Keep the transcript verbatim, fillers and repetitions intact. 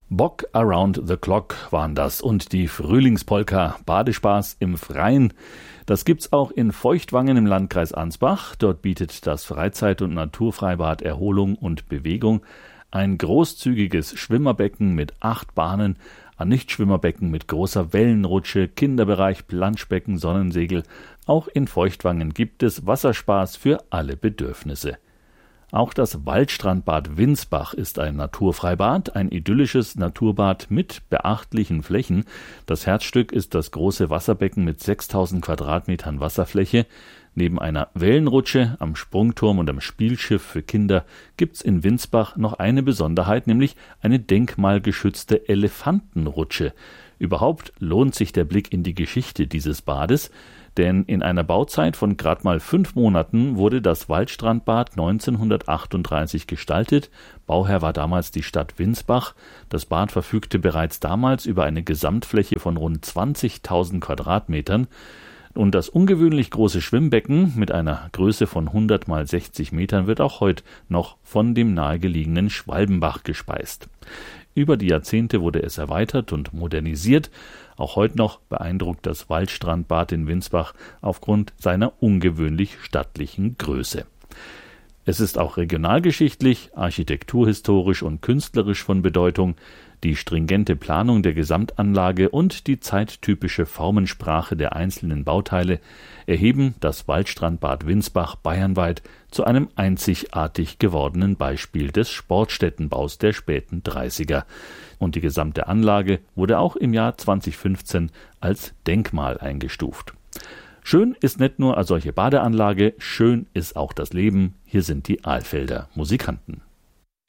Bock Around the Clock waren das und die Frühlingspolka Badespaß im Freien. Das gibt's auch in Feuchtwangen im Landkreis Ansbach. Dort bietet das Freizeit- und Naturfreibad Erholung und Bewegung. Ein großzügiges Schwimmerbecken mit acht Bahnen, ein Nichtschwimmerbecken mit großer Wellenrutsche, Kinderbereich, Planschbecken, Sonnensegel. Auch in Feuchtwangen gibt es Wasserspaß für alle Bedürfnisse. Auch das Waldstrandbad Winsbach ist ein Naturfreibad, ein idyllisches Naturbad mit beachtlichen Flächen. Das Herzstück ist das große Wasserbecken mit sechstausend Quadratmetern Wasserfläche. Neben einer Wellenrutsche, am Sprungturm und am Spielschiff für Kinder gibt's in Winsbach noch eine Besonderheit, nämlich eine denkmalgeschützte Elefantenrutsche. Überhaupt lohnt sich der Blick in die Geschichte dieses Bades, denn in einer Bauzeit von gerade mal fünf Monaten wurde das Waldstrandbad neunzehnhundertachtunddreißig gestaltet. Bauherr war damals die Stadt Winsbach. Das Bad verfügte bereits damals über eine Gesamtfläche von rund zwanzigtausend Quadratmetern. Und das ungewöhnlich große Schwimmbecken mit einer Größe von hundert mal sechzig Metern wird auch heute noch von dem nahegelegenen Schwalbenbach gespeist. Über die Jahrzehnte wurde es erweitert und modernisiert. Auch heute noch beeindruckt das Waldstrandbad in Winsbach aufgrund seiner ungewöhnlich stattlichen Größe. Es ist auch regionalgeschichtlich, architekturhistorisch und künstlerisch von Bedeutung. Die stringente Planung der Gesamtanlage und die zeittypische Formensprache der einzelnen Bauteile erheben das Waldstrandbad Winsbach bayernweit zu einem einzigartig gewordenen Beispiel des Sportstättenbaus der späten dreißiger. Und die gesamte Anlage wurde auch im Jahr zweitausendfünfzehn als Denkmal eingestuft. Schön ist nicht nur eine solche Badeanlage, schön ist auch das Leben. Hier sind die Alfelder Musikanten.